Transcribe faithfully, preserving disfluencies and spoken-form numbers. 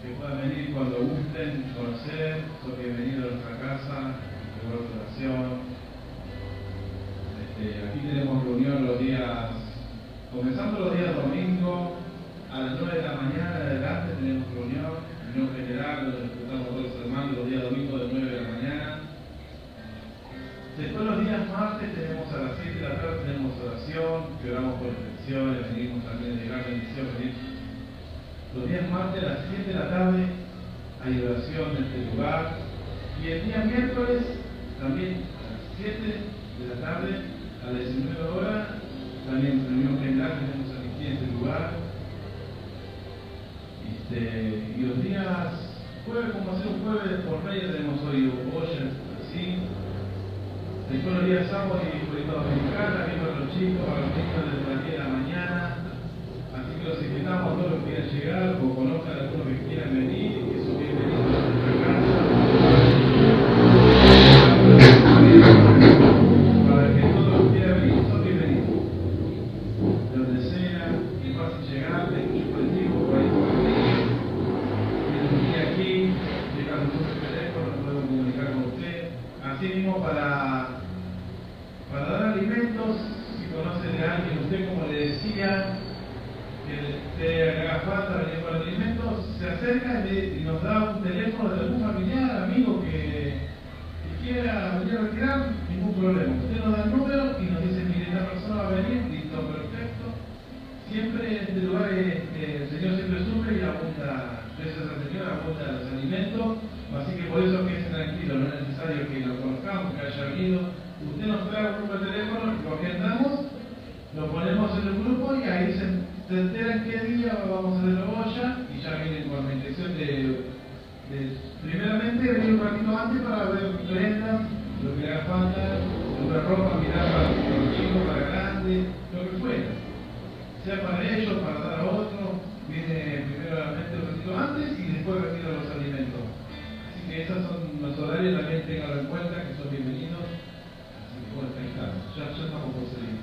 que puedan venir cuando gusten conocer, son bienvenidos a nuestra casa, de oración. Este, aquí tenemos reunión los días, comenzando los días domingos, a las nueve de la mañana en adelante tenemos reunión, reunión general, donde nos juntamos todos los hermanos los días domingos de nueve de la mañana. Después los días martes tenemos a las siete de la tarde tenemos oración, que oramos por infecciones, venimos también de gran bendición, venimos. Los días martes a las siete de la tarde hay oración en este lugar. Y el día miércoles también a las siete de la tarde a las diecinueve horas también reunión general tenemos aquí en este lugar. Este, y los días jueves, como hacer un jueves por reyes, tenemos hoy olla, así. Después los días sábados y República Dominicana, viendo a los chicos, a los niños desde las diez de la mañana. Así que los invitamos a todos los que quieran llegar o conozcan a algunos que quieran venir y que son bienvenidos a nuestra casa. Para que todos los que quieran venir son bienvenidos. De donde sea, que pasen llegar, hay muchos colectivos por ahí por venir. Vienen venir aquí, llegan a nuestro teléfono, nos podemos comunicar con usted. Así mismo para, para dar alimentos, si conoce de alguien, usted como le decía, que te haga falta venir con alimentos, se acerca y nos da un teléfono de algún familiar, amigo que, que quiera venir a retirar, ningún problema. Usted nos da el número y nos dice, mire, esta persona va a venir, listo, perfecto. Siempre en este lugar eh, el Señor siempre sufre y abunda, gracias al Señor, abunda los alimentos, así que por eso quédense tranquilos, no es necesario que lo conozcamos, que haya venido. Usted nos trae un número de teléfono, lo agendamos, lo ponemos en el grupo y ahí se se enteran qué día vamos a hacer la olla y ya vienen con la intención de, de primeramente venir un ratito antes para ver prendas, lo que haga falta, otra ropa, mirar para los chicos, para grandes, lo que fuera, sea para ellos, para dar a otro, viene primeramente un ratito antes y después retiran los alimentos. Así que esos son los horarios, también tenganlo en cuenta, que son bienvenidos. Así que bueno, ahí estamos, ya, ya estamos por salir.